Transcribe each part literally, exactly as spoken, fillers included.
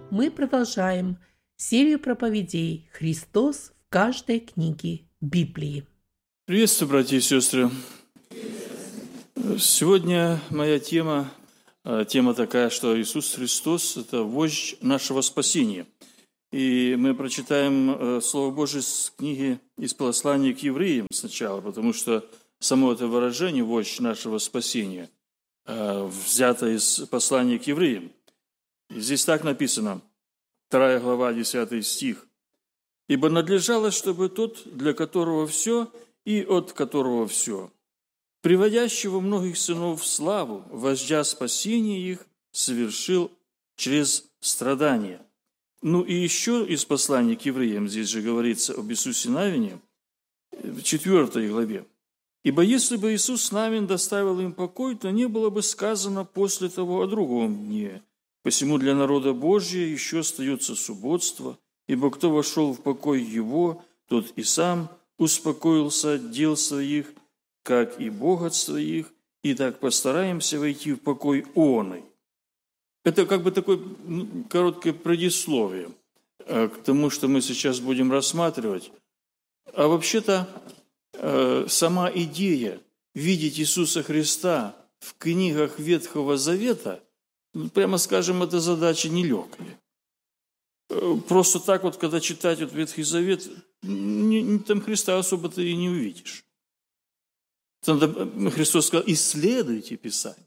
Мы продолжаем серию проповедей «Христос в каждой книге Библии». Приветствую, братья и сестры. Сегодня моя тема, тема такая, что Иисус Христос – это вождь нашего спасения. И мы прочитаем Слово Божие с книги из послания к евреям сначала, потому что само это выражение «вождь нашего спасения» взято из послания к евреям. И здесь так написано, вторая глава, десятый стих. «Ибо надлежало, чтобы тот, для которого все и от которого все, приводящего многих сынов в славу, вождя спасения их, совершил через страдания». Ну и еще из послания к евреям, здесь же говорится об Иисусе Навине, в четвёртой главе. «Ибо если бы Иисус Навин доставил им покой, то не было бы сказано после того о другом дне. Посему для народа Божия еще остается субботство, ибо кто вошел в покой его, тот и сам успокоился от дел своих, как и Бог от своих, и так постараемся войти в покой оный». Это как бы такое короткое предисловие к тому, что мы сейчас будем рассматривать. А вообще-то сама идея видеть Иисуса Христа в книгах Ветхого Завета, прямо скажем, это задача нелегкая. Просто так вот, когда читать вот Ветхий Завет, там Христа особо ты и не увидишь. Там Христос сказал: исследуйте Писание.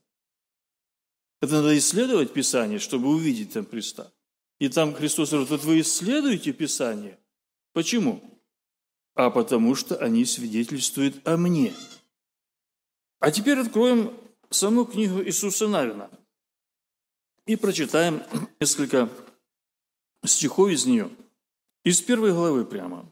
Это надо исследовать Писание, чтобы увидеть там Христа. И там Христос говорит: вот вы исследуете Писание. Почему? А потому что они свидетельствуют о мне. А теперь откроем саму книгу Иисуса Навина и прочитаем несколько стихов из нее. Из первой главы прямо.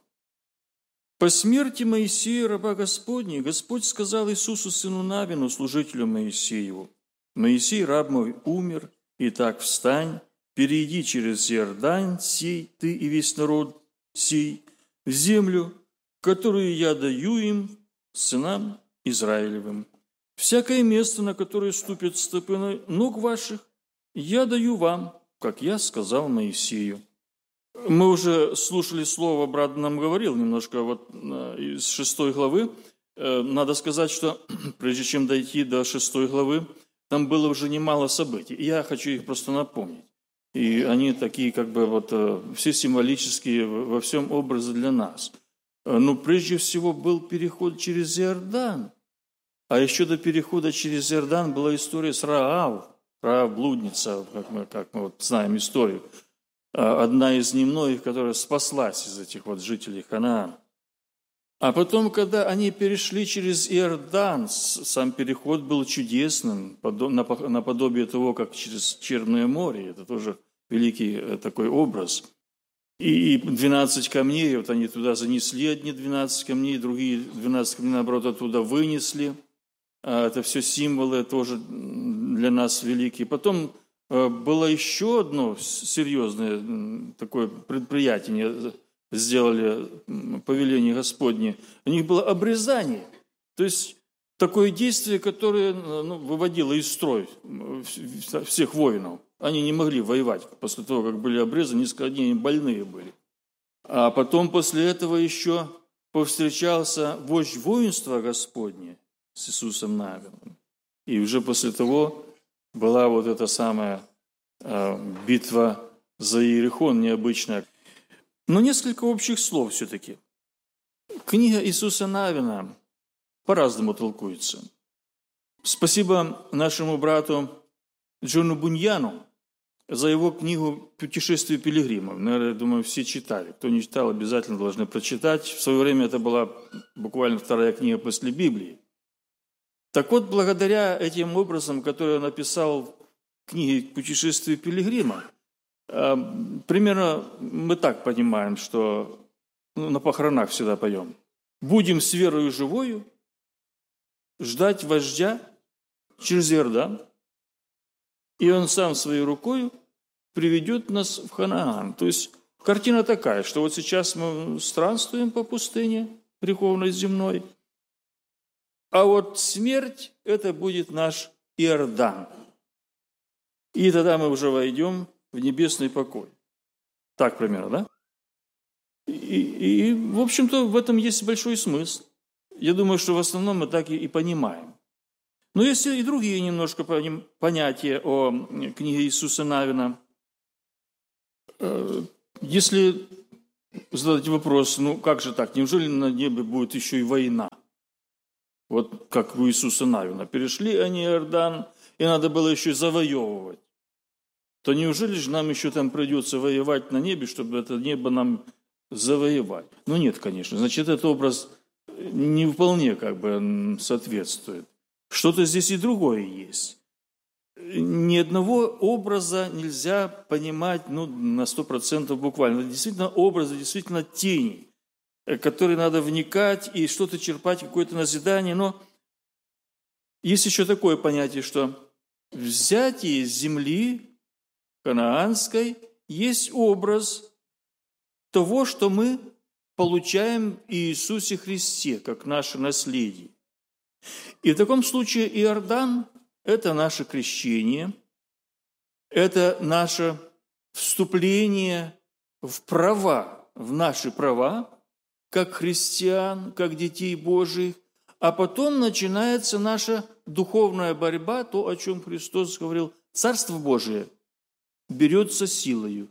«По смерти Моисея, раба Господня, Господь сказал Иисусу, сыну Навину, служителю Моисееву: Моисей, раб мой, умер, итак встань, перейди через Иордан сей, ты и весь народ сей, в землю, которую я даю им, сынам Израилевым. Всякое место, на которое ступят стопы ног ваших, я даю вам, как я сказал Моисею». Мы уже слушали слово, брат нам говорил немножко вот из шестой главы. Надо сказать, что прежде чем дойти до шестой главы, там было уже немало событий. Я хочу их просто напомнить. И они такие, как бы, вот, все символические, во всем образы для нас. Но прежде всего был переход через Иордан. А еще до перехода через Иордан была история с Раав. Раав блудница, как мы, как мы вот знаем историю. Одна из немногих, которая спаслась из этих вот жителей Ханаана. А потом, когда они перешли через Иордан, сам переход был чудесным, наподобие того, как через Черное море. Это тоже великий такой образ. И двенадцать камней, вот они туда занесли одни двенадцать камней, другие двенадцать камней, наоборот, оттуда вынесли. Это все символы тоже для нас великие. Потом было еще одно серьезное такое предприятие, сделали повеление Господне. У них было обрезание. То есть такое действие, которое ну, выводило из строя всех воинов. Они не могли воевать после того, как были обрезаны, несколько дней больные были. А потом после этого еще повстречался вождь воинства Господне с Иисусом Навином. И уже после того была вот эта самая э, битва за Иерихон необычная. Но несколько общих слов все-таки. Книга Иисуса Навина по-разному толкуется. Спасибо нашему брату Джону Буньяну за его книгу «Путешествие пилигримов». Наверное, я думаю, все читали. Кто не читал, обязательно должны прочитать. В свое время это была буквально вторая книга после Библии. Так вот, благодаря этим образам, которые он написал в книге «Путешествие пилигрима», примерно мы так понимаем, что ну, на похоронах всегда поем. «Будем с верою живою ждать вождя через Иордан, и он сам своей рукой приведет нас в Ханаан». То есть картина такая, что вот сейчас мы странствуем по пустыне греховной земной, а вот смерть – это будет наш Иордан. И тогда мы уже войдем в небесный покой. Так примерно, да? И, и, в общем-то, в этом есть большой смысл. Я думаю, что в основном мы так и, и понимаем. Но есть и другие немножко понятия о книге Иисуса Навина. Если задать вопрос, ну как же так, неужели на небе будет еще и война? Вот как у Иисуса Навина. Перешли они Иордан, и надо было еще завоевывать. То неужели же нам еще там придется воевать на небе, чтобы это небо нам завоевать? Ну нет, конечно. Значит, этот образ не вполне как бы соответствует. Что-то здесь и другое есть. Ни одного образа нельзя понимать ну, на сто процентов буквально. Это действительно образы, действительно тени, в которые надо вникать и что-то черпать, какое-то назидание. Но есть еще такое понятие, что взятие земли ханаанской есть образ того, что мы получаем в Иисусе Христе, как наше наследие. И в таком случае Иордан – это наше крещение, это наше вступление в права, в наши права, как христиан, как детей Божьих, а потом начинается наша духовная борьба, то, о чем Христос говорил, Царство Божие берется силою,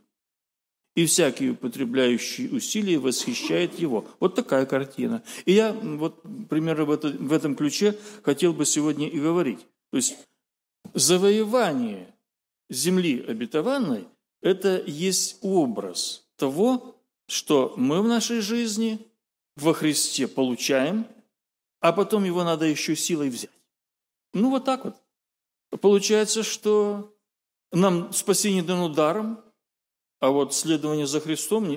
и всякий, употребляющий усилия, восхищает его. Вот такая картина. И я вот примерно в, это, в этом ключе хотел бы сегодня и говорить. То есть завоевание земли обетованной – это есть образ того, что мы в нашей жизни во Христе получаем, а потом его надо еще силой взять. Ну, вот так вот. Получается, что нам спасение дано даром, а вот следование за Христом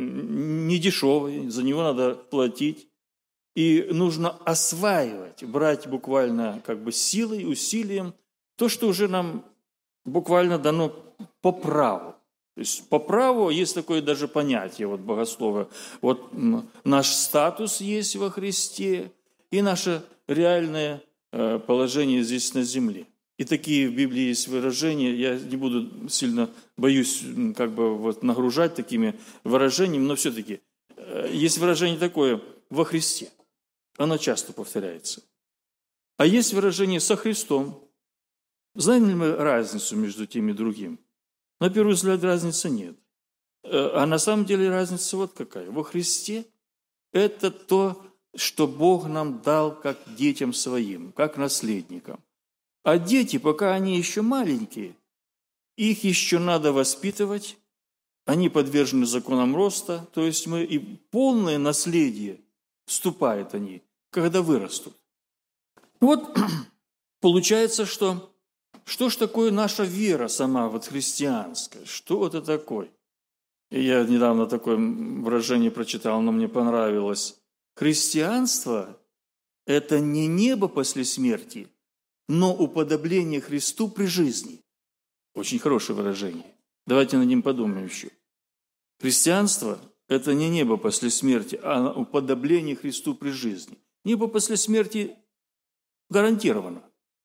не дешевое, за него надо платить. И нужно осваивать, брать буквально как бы силой, усилием то, что уже нам буквально дано по праву. То есть по праву есть такое даже понятие вот богослова. Вот наш статус есть во Христе и наше реальное положение здесь на земле. И такие в Библии есть выражения, я не буду сильно, боюсь, как бы вот нагружать такими выражениями, но все-таки есть выражение такое «во Христе». Оно часто повторяется. А есть выражение «со Христом». Знаем ли мы разницу между тем и другим? На первый взгляд разницы нет. А на самом деле разница вот какая. Во Христе это то, что Бог нам дал как детям своим, как наследникам. А дети, пока они еще маленькие, их еще надо воспитывать, они подвержены законам роста, то есть мы и полное наследие вступают они, когда вырастут. Вот получается, что что ж такое наша вера сама, вот христианская, что это такое? И я недавно такое выражение прочитал, оно мне понравилось. Христианство – это не небо после смерти, но уподобление Христу при жизни. Очень хорошее выражение. Давайте над ним подумаем еще. Христианство – это не небо после смерти, а уподобление Христу при жизни. Небо после смерти гарантировано.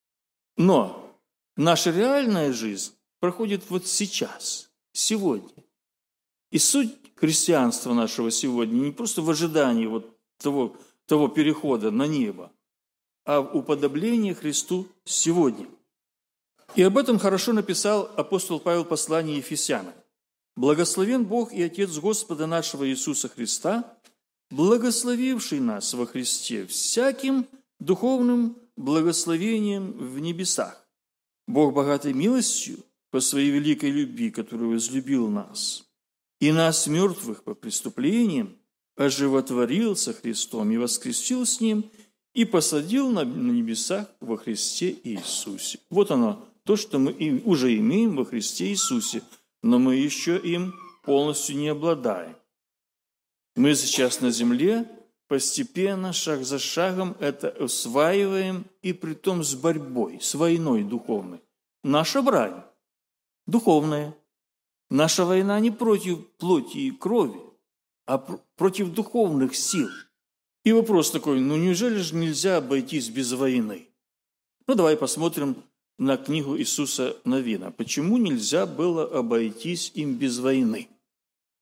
Но наша реальная жизнь проходит вот сейчас, сегодня. И суть христианства нашего сегодня не просто в ожидании вот того, того перехода на небо, а в уподоблении Христу сегодня. И об этом хорошо написал апостол Павел в послании Ефесянам. «Благословен Бог и Отец Господа нашего Иисуса Христа, благословивший нас во Христе всяким духовным благословением в небесах. Бог богатой милостью по своей великой любви, которую возлюбил нас, и нас, мертвых по преступлениям, оживотворил со Христом и воскресил с Ним, и посадил на небесах во Христе Иисусе». Вот оно, то, что мы уже имеем во Христе Иисусе, но мы еще им полностью не обладаем. Мы сейчас на земле постепенно, шаг за шагом это усваиваем, и притом с борьбой, с войной духовной. Наша брань духовная. Наша война не против плоти и крови, а против духовных сил. И вопрос такой, ну неужели же нельзя обойтись без войны? Ну давай посмотрим на книгу Иисуса Навина. Почему нельзя было обойтись им без войны?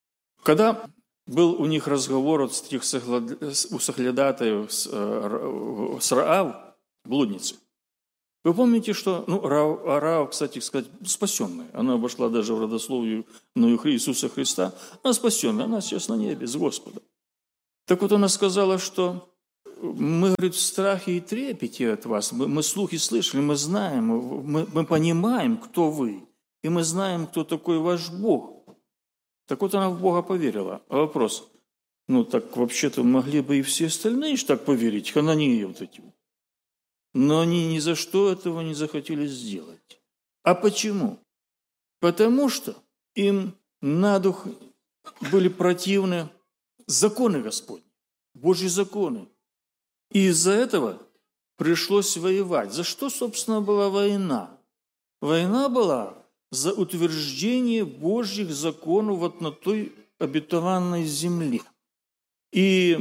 Когда был у них разговор от этих у соглядатаев с, с Раав, блудницей, вы помните, что, ну, Раав, Раав, кстати сказать, спасенная. Она обошла даже в родословию Иисуса Христа. Она спасенная, она сейчас на небе с Господом. Так вот она сказала, что мы, говорит, в страхе и трепете от вас. Мы, мы слухи слышали, мы знаем, мы, мы понимаем, кто вы. И мы знаем, кто такой ваш Бог. Так вот она в Бога поверила. А вопрос, ну так вообще-то могли бы и все остальные ж так поверить, хананеи вот эти. Но они ни за что этого не захотели сделать. А почему? Потому что им на дух были противны законы Господни, Божьи законы. И из-за этого пришлось воевать. За что, собственно, была война? Война была за утверждение Божьих законов вот на той обетованной земле. И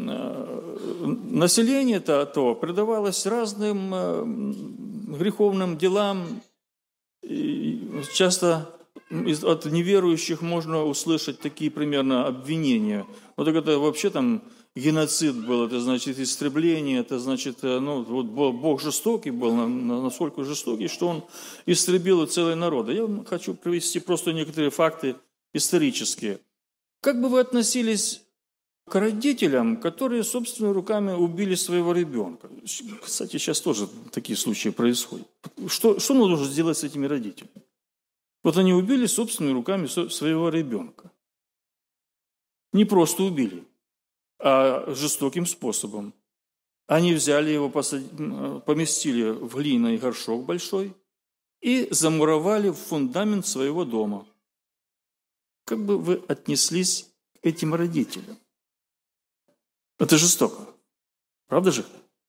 население то предавалось разным греховным делам. И часто от неверующих можно услышать такие примерно обвинения. Вот это вообще там геноцид был, это значит истребление, это значит, ну, вот Бог жестокий был, насколько жестокий, что Он истребил целые народы. Я хочу привести просто некоторые факты исторические. Как бы вы относились к родителям, которые собственными руками убили своего ребенка? Кстати, сейчас тоже такие случаи происходят. Что, что нужно сделать с этими родителями? Вот они убили собственными руками своего ребенка. Не просто убили, а жестоким способом. Они взяли его, поместили в глиняный горшок большой и замуровали в фундамент своего дома. Как бы вы отнеслись к этим родителям? Это жестоко. Правда же?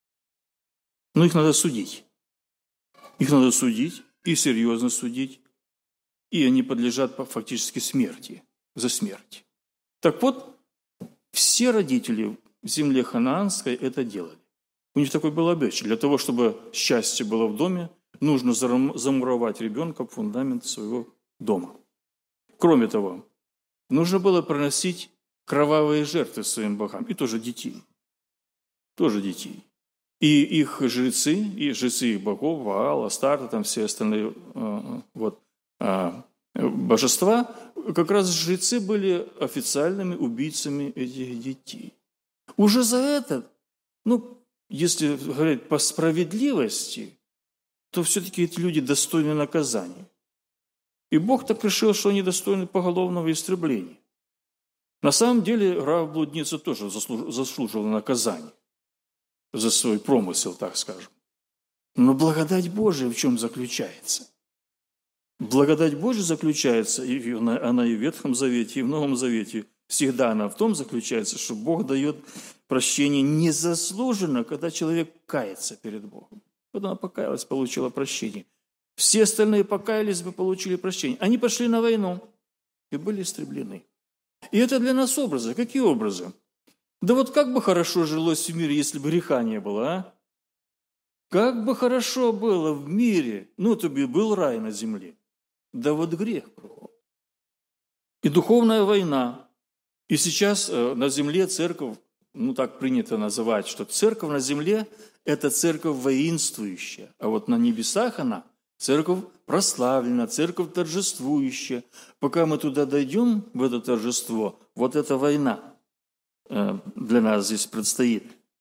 Но их надо судить. Их надо судить и серьезно судить. И они подлежат фактически смерти, за смерть. Так вот, все родители в земле ханаанской это делали. У них такой был обычай. Для того, чтобы счастье было в доме, нужно замуровать ребенка в фундамент своего дома. Кроме того, нужно было приносить кровавые жертвы своим богам, и тоже детей. Тоже детей. И их жрецы, и жрецы их богов, Ваал, Астарта, там все остальные вот, божества, как раз жрецы были официальными убийцами этих детей. Уже за это, ну, если говорить по справедливости, то все-таки эти люди достойны наказания. И Бог так решил, что они достойны поголовного истребления. На самом деле, Раав-блудница тоже заслужила наказание за свой промысел, так скажем. Но благодать Божия в чем заключается? Благодать Божия заключается, и она и в Ветхом Завете, и в Новом Завете, всегда она в том заключается, что Бог дает прощение незаслуженно, когда человек кается перед Богом. Вот она покаялась, получила прощение. Все остальные покаялись бы, получили прощение. Они пошли на войну и были истреблены. И это для нас образы. Какие образы? Да вот как бы хорошо жилось в мире, если бы греха не было, а? Как бы хорошо было в мире, ну, то бы был рай на земле. Да вот грех кругом. И духовная война. И сейчас на земле церковь, ну так принято называть, что церковь на земле – это церковь воинствующая, а вот на небесах она – церковь прославлена, церковь торжествующая. Пока мы туда дойдем, в это торжество, вот эта война для нас здесь предстоит.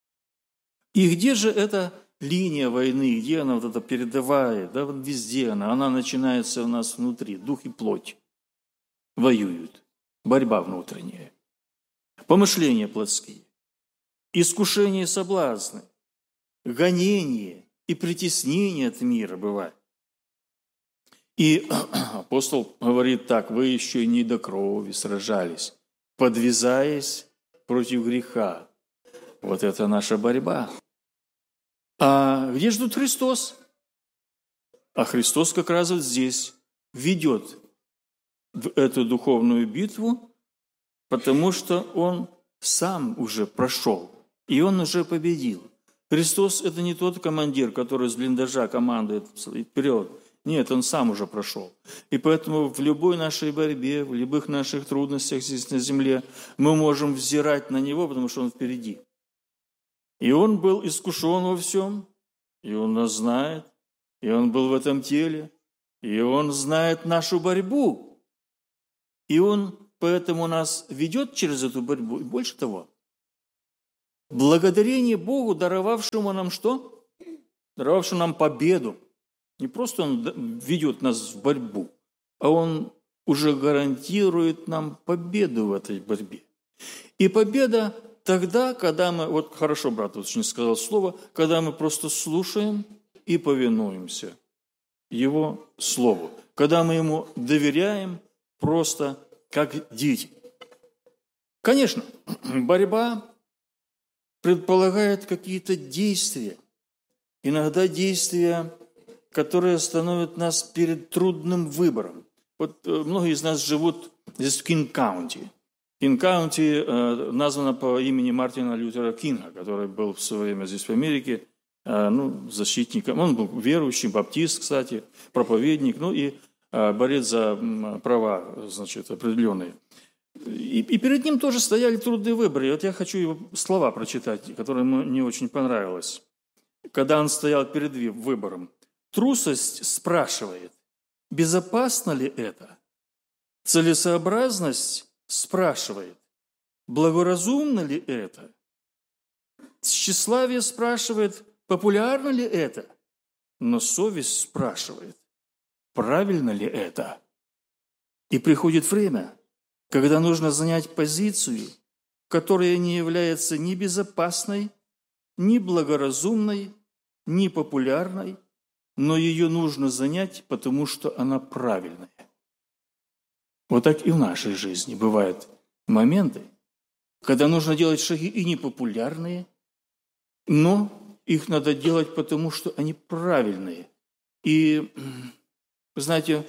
И где же эта линия войны, где она вот это передовая, да, вот везде она, она начинается у нас внутри, дух и плоть воюют, борьба внутренняя, помышления плотские, искушения и соблазны, гонение и притеснение от мира бывает. И апостол говорит так: вы еще не до крови сражались, подвязаясь против греха. Вот это наша борьба. А где же тут Христос? А Христос как раз вот здесь ведет в эту духовную битву, потому что Он сам уже прошел, и Он уже победил. Христос – это не тот командир, который с блиндажа командует вперед, Нет, Он сам уже прошел. И поэтому в любой нашей борьбе, в любых наших трудностях здесь на земле мы можем взирать на Него, потому что Он впереди. И Он был искушен во всем, и Он нас знает, и Он был в этом теле, и Он знает нашу борьбу. И Он поэтому нас ведет через эту борьбу. И больше того, благодарение Богу, даровавшему нам что? Даровавшему нам победу. Не просто Он ведет нас в борьбу, а Он уже гарантирует нам победу в этой борьбе. И победа тогда, когда мы, вот хорошо брат очень сказал слово, когда мы просто слушаем и повинуемся Его Слову, когда мы Ему доверяем просто как дети. Конечно, борьба предполагает какие-то действия, иногда действия, которые становят нас перед трудным выбором. Вот многие из нас живут здесь в Кинг-Каунти. Кинг-Каунти э, названо по имени Мартина Лютера Кинга, который был в свое время здесь в Америке, э, ну, защитником. Он был верующий, баптист, кстати, проповедник, ну и э, борец за э, права, значит, определенные. И, и перед ним тоже стояли трудные выборы. И вот я хочу его слова прочитать, которые мне очень понравилось. Когда он стоял перед выбором. Трусость спрашивает, безопасно ли это? Целесообразность спрашивает, благоразумно ли это? Тщеславие спрашивает, популярно ли это? Но совесть спрашивает, правильно ли это? И приходит время, когда нужно занять позицию, которая не является ни безопасной, ни благоразумной, ни популярной, но ее нужно занять, потому что она правильная. Вот так и в нашей жизни бывают моменты, когда нужно делать шаги и непопулярные, но их надо делать, потому что они правильные. И, знаете,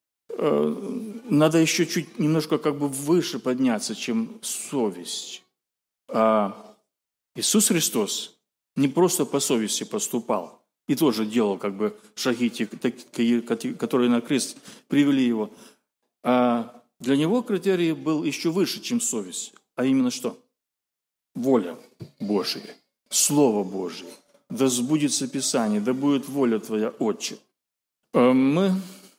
надо еще чуть немножко как бы выше подняться, чем совесть. А Иисус Христос не просто по совести поступал, и тоже делал как бы шаги, которые на крест привели его. А для него критерий был еще выше, чем совесть. А именно что? Воля Божия, Слово Божие. Да сбудется Писание, да будет воля Твоя, Отче. Мы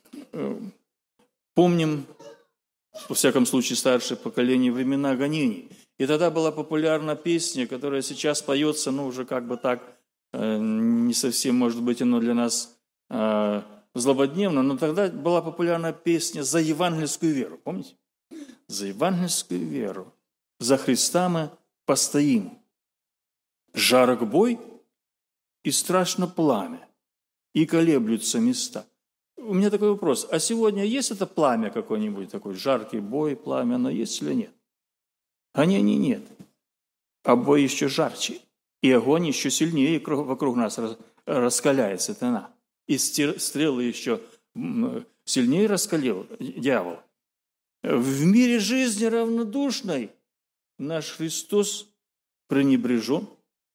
помним, во всяком случае, старшее поколение, времена гонений. И тогда была популярна песня, которая сейчас поется, ну, уже как бы так, не совсем, может быть, оно для нас э, злободневно, но тогда была популярна песня «За евангельскую веру». Помните? «За евангельскую веру, за Христа мы постоим. Жарок бой и страшно пламя, и колеблются места». У меня такой вопрос. А сегодня есть это пламя какое-нибудь, такой жаркий бой, пламя, но есть или нет? Гонений нет, а бой еще жарче. И огонь еще сильнее вокруг нас раскаляется, это она. И стрелы еще сильнее раскалил дьявол. В мире жизни равнодушной наш Христос пренебрежен.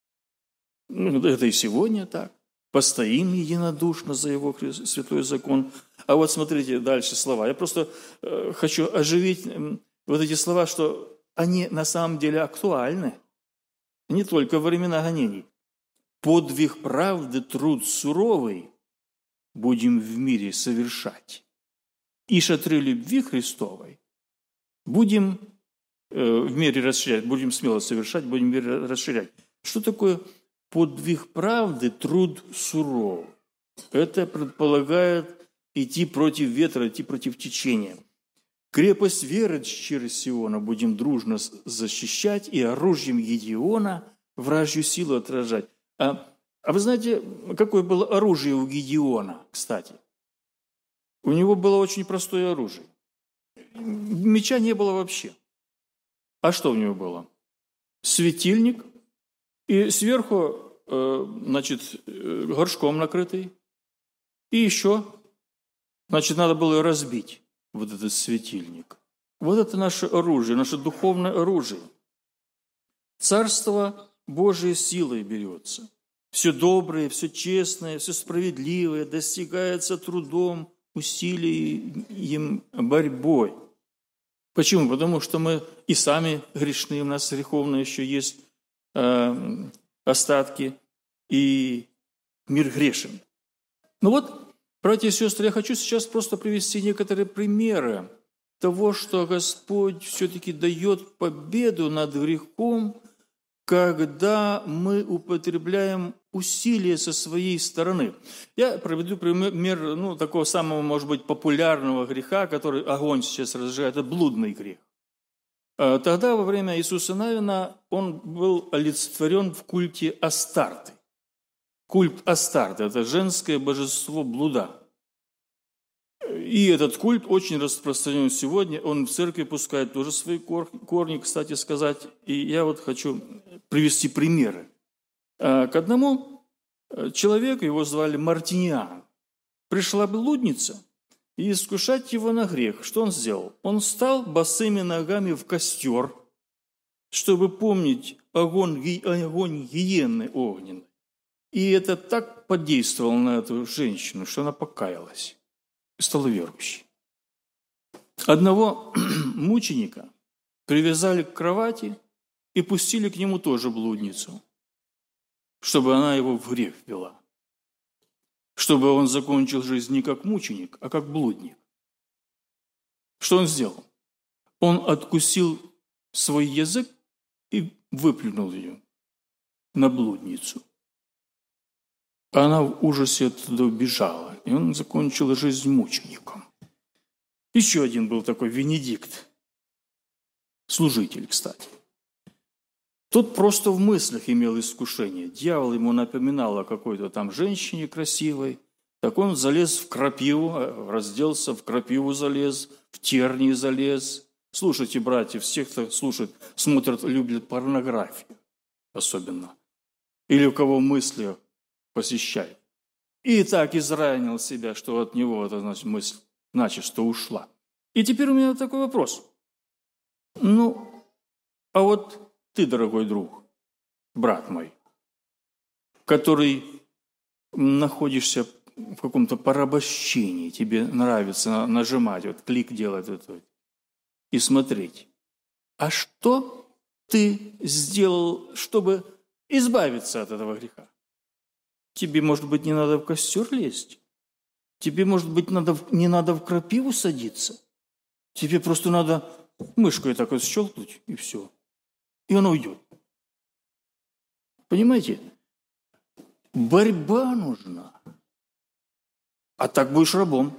Это и сегодня так. Постоим единодушно за Его святой закон. А вот смотрите дальше слова. Я просто хочу оживить вот эти слова, что они на самом деле актуальны. Не только во времена гонений. Подвиг правды, труд суровый будем в мире совершать. И шатры любви Христовой будем э, в мире расширять, будем смело совершать, будем в мире расширять. Что такое подвиг правды, труд суровый? Это предполагает идти против ветра, идти против течения. Крепость веры через Сиона будем дружно защищать и оружием Гедеона вражью силу отражать. А, а вы знаете, какое было оружие у Гедеона, кстати? У него было очень простое оружие. Меча не было вообще. А что у него было? Светильник и сверху, э, значит, горшком накрытый. И еще, значит, надо было ее разбить. Вот этот светильник. Вот это наше оружие, наше духовное оружие. Царство Божие силой берется. все доброе, все честное, все справедливое достигается трудом, усилием, борьбой. Почему? Потому что мы и сами грешны, у нас греховно еще есть э, остатки, и мир грешен. Ну вот, братья и сестры, я хочу сейчас просто привести некоторые примеры того, что Господь все-таки дает победу над грехом, когда мы употребляем усилия со своей стороны. Я приведу пример ну, такого самого, может быть, популярного греха, который огонь сейчас разжигает, это блудный грех. Тогда, во время Иисуса Навина, он был олицетворен в культе Астарты. Культ Астарты – это женское божество блуда. И этот культ очень распространен сегодня. Он в церкви пускает тоже свои корни, кстати сказать. И я вот хочу привести примеры. К одному человеку, его звали Мартиниан, пришла блудница и искушать его на грех. Что он сделал? Он встал босыми ногами в костер, чтобы помнить огонь, огонь гиены огненной. И это так подействовало на эту женщину, что она покаялась и стала верующей. Одного мученика привязали к кровати и пустили к нему тоже блудницу, чтобы она его в грех ввела, чтобы он закончил жизнь не как мученик, а как блудник. Что он сделал? Он откусил свой язык и выплюнул ее на блудницу. Она в ужасе оттуда убежала, и он закончил жизнь мучеником. Еще один был такой Венедикт, служитель, кстати. Тот просто в мыслях имел искушение. Дьявол ему напоминал о какой-то там женщине красивой. Так он залез в крапиву, разделся, в крапиву залез, в тернии залез. Слушайте, братья, всех, кто слушает, смотрят, любят порнографию особенно. Или у кого мысли посещает. И так изранил себя, что от него эта значит, мысль начисто ушла. И теперь у меня такой вопрос. Ну, а вот ты, дорогой друг, брат мой, который находишься в каком-то порабощении, тебе нравится нажимать, вот клик делать вот, вот, и смотреть. А что ты сделал, чтобы избавиться от этого греха? Тебе, может быть, не надо в костер лезть? Тебе, может быть, надо, не надо в крапиву садиться? Тебе просто надо мышкой так вот щелкнуть, и все. И он уйдет. Понимаете? Борьба нужна. А так будешь рабом.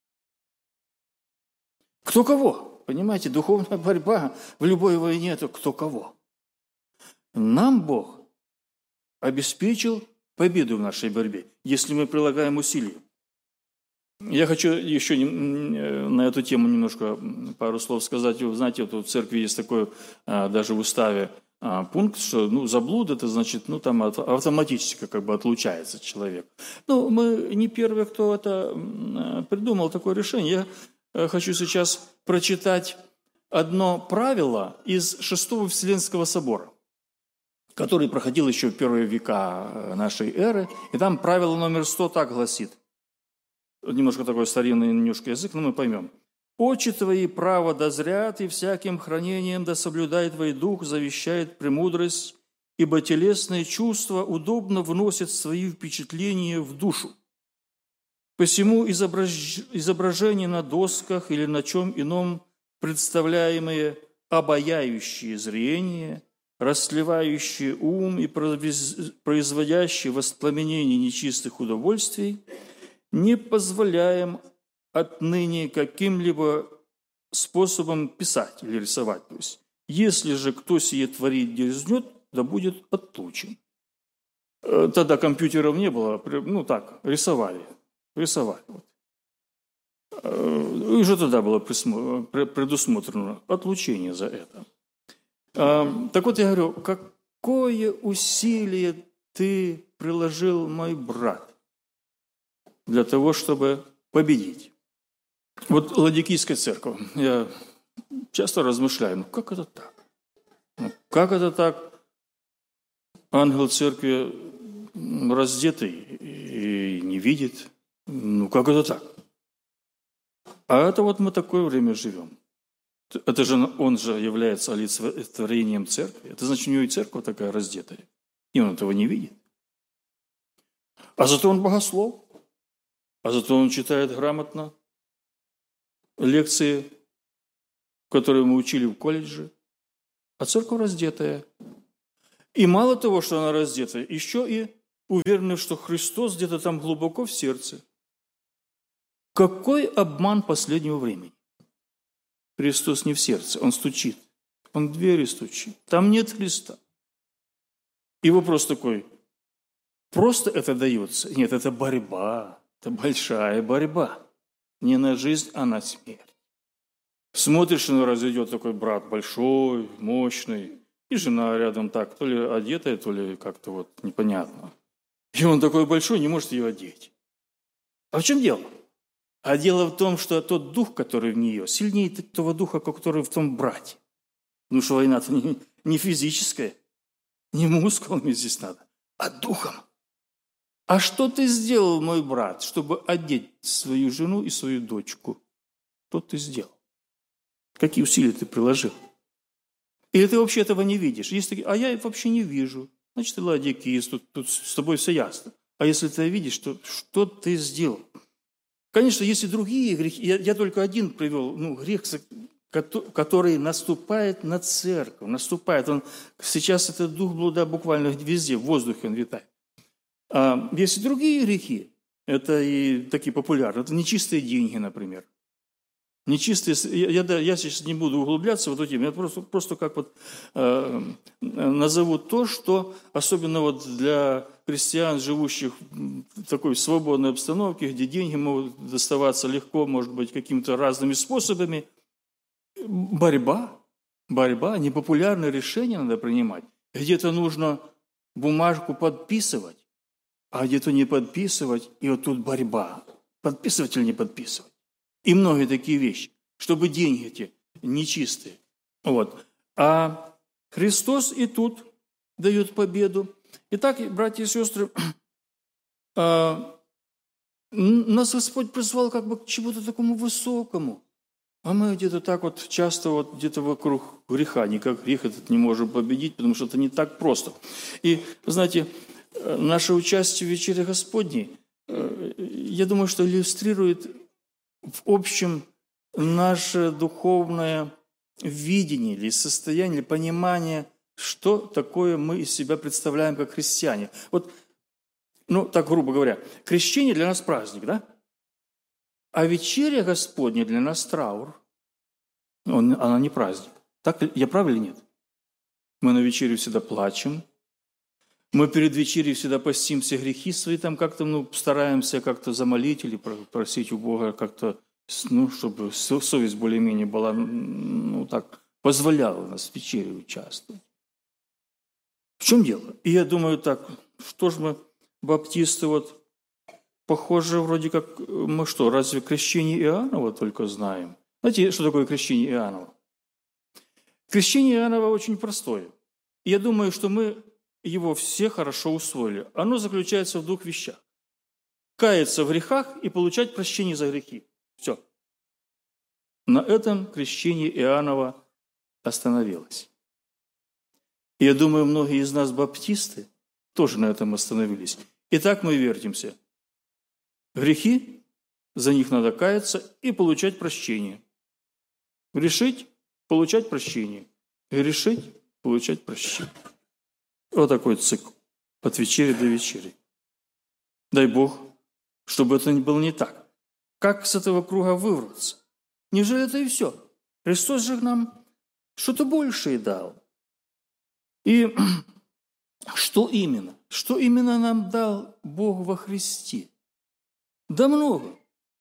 Кто кого? Понимаете, духовная борьба в любой войне – это кто кого. Нам Бог обеспечил победу в нашей борьбе, если мы прилагаем усилия. Я хочу еще на эту тему немножко пару слов сказать. Вы знаете, вот в церкви есть такой, даже в уставе, пункт, что ну, за блуд это значит, ну, там автоматически как бы отлучается человек. Ну, мы не первые, кто это придумал, такое решение. Я хочу сейчас прочитать одно правило из Шестого Вселенского собора, который проходил еще в первые века нашей эры. И там правило номер сто так гласит. Немножко такой старинный немножко язык, но мы поймем. «Очи твои право дозрят, и всяким хранением да соблюдай твой дух, завещает премудрость, ибо телесные чувства удобно вносят свои впечатления в душу. Посему изображ... изображения на досках или на чем ином, представляемые обаяющие зрение, расслевающие ум и производящие воспламенение нечистых удовольствий, не позволяем отныне каким-либо способом писать или рисовать. То есть, если же кто сие творит дерзнет, да будет отлучен». Тогда компьютеров не было, ну так, рисовали, рисовали. И уже тогда было предусмотрено отлучение за это. Так вот я говорю, какое усилие ты приложил, мой брат, для того, чтобы победить. Вот Ладикийская церковь, я часто размышляю, ну как это так? Ну, как это так? Ангел церкви раздетый и не видит. Ну, как это так? А это вот мы такое время живем. Это же он же является олицетворением церкви. Это значит, у него и церковь такая раздетая. И он этого не видит. А зато он богослов. А зато он читает грамотно лекции, которые мы учили в колледже. А церковь раздетая. И мало того, что она раздетая, еще и уверены, что Христос где-то там глубоко в сердце. Какой обман последнего времени? Христос не в сердце, Он стучит. Он в двери стучит. Там нет Христа. И вопрос такой, просто это дается? Нет, это борьба. Это большая борьба. Не на жизнь, а на смерть. Смотришь, и разойдет такой брат большой, мощный, и жена рядом так, то ли одетая, то ли как-то вот непонятно. И он такой большой, не может ее одеть. А в чем дело? А дело в том, что тот дух, который в нее, сильнее того духа, который в том брате. Ну что война-то не, не физическая, не мускулами здесь надо, а духом. А что ты сделал, мой брат, чтобы одеть свою жену и свою дочку? Что ты сделал? Какие усилия ты приложил? Или ты вообще этого не видишь? Есть такие, а я вообще не вижу. Значит, ты ладикист, тут, тут с тобой все ясно. А если ты видишь, то что ты сделал? Конечно, есть и другие грехи. Я, я только один привел, ну, грех, который наступает на церковь, наступает. Он, сейчас этот дух блуда буквально везде, в воздухе он витает. А есть и другие грехи. Это и такие популярные. Это нечистые деньги, например. Нечистые, я, я, я сейчас не буду углубляться в эту тему, я просто, просто как вот э, назову то, что особенно вот для христиан, живущих в такой свободной обстановке, где деньги могут доставаться легко, может быть, какими-то разными способами, борьба, борьба, непопулярные решения надо принимать. Где-то нужно бумажку подписывать, а где-то не подписывать, и вот тут борьба. Подписывать или не подписывать? И многие такие вещи, чтобы деньги эти нечистые. Вот. А Христос и тут дает победу. Итак, братья и сестры, нас Господь призвал как бы к чему-то такому высокому. А мы где-то так вот часто вот где-то вокруг греха, никак грех этот не можем победить, потому что это не так просто. И, знаете, наше участие в вечере Господней, я думаю, что иллюстрирует в общем наше духовное видение или состояние, или понимание, что такое мы из себя представляем как христиане. Вот, ну, так грубо говоря, крещение для нас праздник, да? А вечеря Господня для нас траур. Он, она не праздник. Так я прав или нет? Мы на вечерю всегда плачем. Мы перед вечерей всегда постим все грехи свои, там как-то, ну, стараемся как-то замолить или просить у Бога как-то, ну, чтобы совесть более-менее была, ну, так, позволяла нас в вечере участвовать. В чем дело? И я думаю так, что ж мы, баптисты, вот, похоже, вроде как, мы что, разве крещение Иоаннова только знаем? Знаете, что такое крещение Иоаннова? Крещение Иоаннова очень простое. И я думаю, что мы его все хорошо усвоили. Оно заключается в двух вещах. Каяться в грехах и получать прощение за грехи. Все. На этом крещение Иоаннова остановилось. И я думаю, многие из нас, баптисты, тоже на этом остановились. И так мы вертимся. Грехи, за них надо каяться и получать прощение. Грешить, получать прощение. Грешить, получать прощение. Вот такой цикл. От вечери до вечери. Дай Бог, чтобы это было не так. Как с этого круга вырваться? Неужели это и все? Христос же нам что-то большее дал. И что именно? Что именно нам дал Бог во Христе? Да много.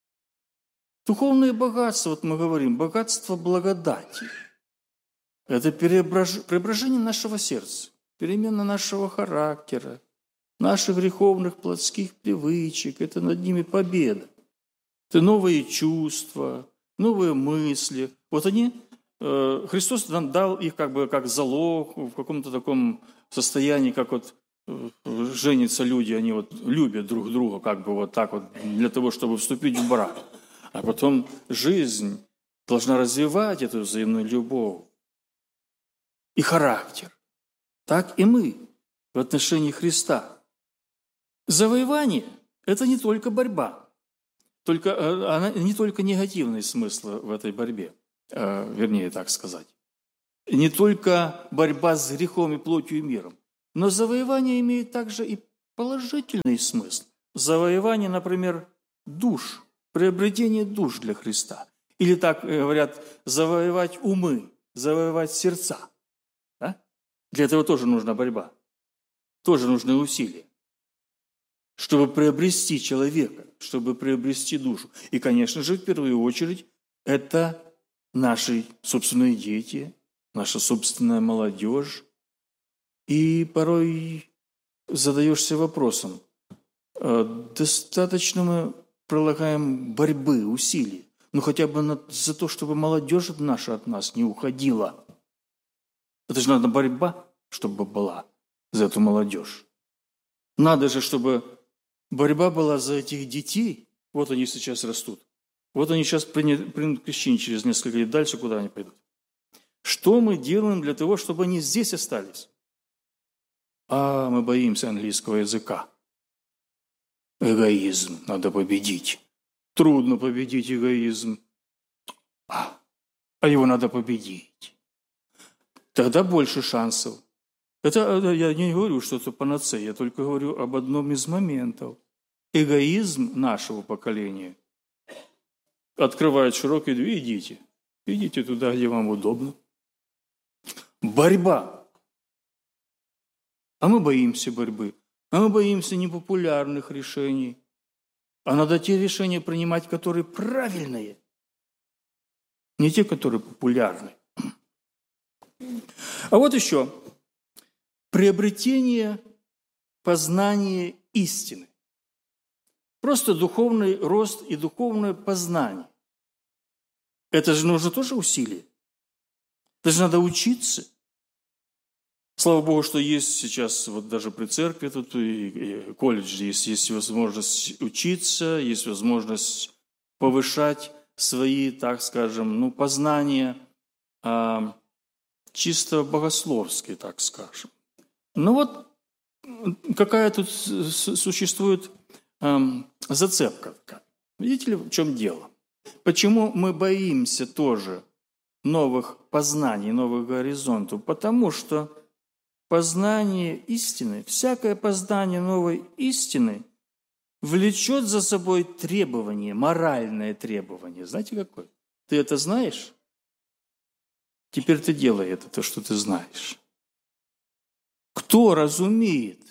Духовное богатство, вот мы говорим, богатство благодати. Это преображение нашего сердца. Перемена нашего характера, наших греховных плотских привычек, это над ними победа. Это новые чувства, новые мысли. Вот они, э, Христос нам дал их как бы как залог в каком-то таком состоянии, как вот женятся люди, они вот любят друг друга, как бы вот так вот, для того, чтобы вступить в брак. А потом жизнь должна развивать эту взаимную любовь и характер. Так и мы в отношении Христа. Завоевание – это не только борьба, только, она, не только негативный смысл в этой борьбе, э, вернее так сказать. Не только борьба с грехом и плотью и миром, но завоевание имеет также и положительный смысл. Завоевание, например, душ, приобретение душ для Христа. Или так говорят, завоевать умы, завоевать сердца. Да? Для этого тоже нужна борьба, тоже нужны усилия, чтобы приобрести человека, чтобы приобрести душу. И, конечно же, в первую очередь, это наши собственные дети, наша собственная молодежь. И порой задаешься вопросом, достаточно мы прилагаем борьбы, усилий, ну хотя бы за то, чтобы молодежь наша от нас не уходила. Это же надо борьба, чтобы была за эту молодежь. Надо же, чтобы борьба была за этих детей. Вот они сейчас растут. Вот они сейчас примут крещение через несколько лет. Дальше куда они пойдут? Что мы делаем для того, чтобы они здесь остались? А мы боимся английского языка. Эгоизм надо победить. Трудно победить эгоизм. А, а его надо победить. Тогда больше шансов. Это, это я не говорю, что это панацея, я только говорю об одном из моментов. Эгоизм нашего поколения открывает широкие двери. Идите. Идите туда, где вам удобно. Борьба. А мы боимся борьбы. А мы боимся непопулярных решений. А надо те решения принимать, которые правильные. Не те, которые популярны. А вот еще. Приобретение познания истины. Просто духовный рост и духовное познание. Это же нужно тоже усилие. Это же надо учиться. Слава Богу, что есть сейчас, вот даже при церкви, тут и, и колледж есть, есть возможность учиться, есть возможность повышать свои, так скажем, ну, познания а, чисто богословские, так скажем. Ну вот какая тут существует а, зацепка. Видите ли, в чем дело? Почему мы боимся тоже новых познаний, новых горизонтов? Потому что познание истины, всякое познание новой истины влечет за собой требование, моральное требование. Знаете какое? Ты это знаешь? Теперь ты делай это, то, что ты знаешь. Кто разумеет?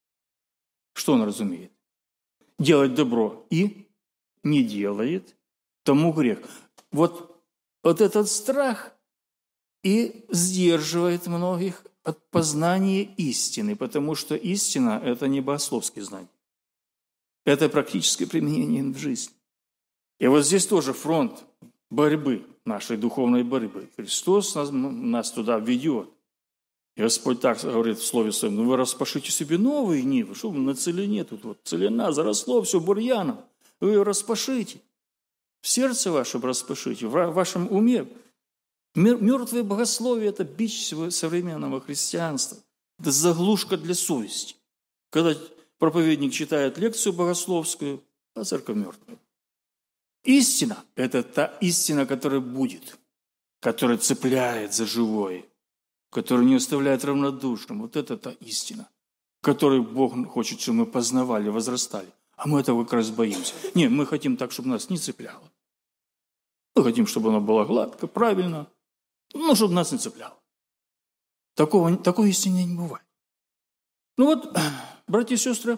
Что он разумеет? Делать добро и не делает, тому грех. Вот, вот этот страх и сдерживает многих от познания истины, потому что истина – это не богословские знания. Это практическое применение в жизни. И вот здесь тоже фронт борьбы, нашей духовной борьбы. Христос нас, нас туда ведет. И Господь так говорит в Слове Своем: ну вы распашите себе новые нивы, что на целине тут вот целина, заросло все бурьяном. Вы ее распашите. В сердце вашем распашите, в вашем уме. Мертвое богословие – это бич современного христианства. Это заглушка для совести. Когда проповедник читает лекцию богословскую, а церковь мертвая. Истина – это та истина, которая будет, которая цепляет за живое, которая не оставляет равнодушным. Вот это та истина, которую Бог хочет, чтобы мы познавали, возрастали. А мы этого как раз боимся. Нет, мы хотим так, чтобы нас не цепляло. Мы хотим, чтобы оно было гладко, правильно, но чтобы нас не цепляло. Такого, такой истины не бывает. Ну вот, братья и сестры,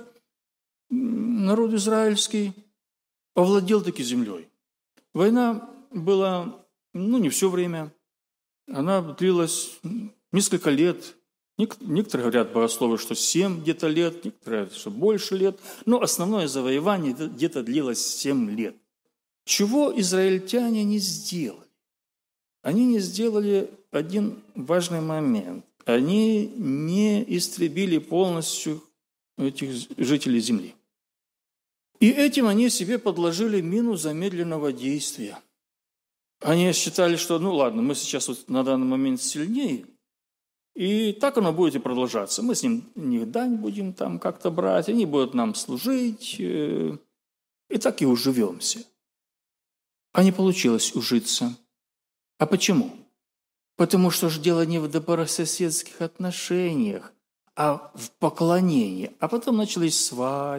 народ израильский овладел таки землей. Война была, ну, не все время. Она длилась несколько лет. Некоторые говорят, богословы, что семь где-то лет, некоторые говорят, что больше лет. Но основное завоевание где-то длилось семь лет. Чего израильтяне не сделали? Они не сделали один важный момент. Они не истребили полностью этих жителей земли. И этим они себе подложили мину замедленного действия. Они считали, что, ну ладно, мы сейчас вот на данный момент сильнее, и так оно будет и продолжаться. Мы с ним них дань будем там как-то брать, они будут нам служить, и так и уживемся. А не получилось ужиться. А почему? Потому что же дело не в добрососедских отношениях, а в поклонении. А потом начались свадьбы.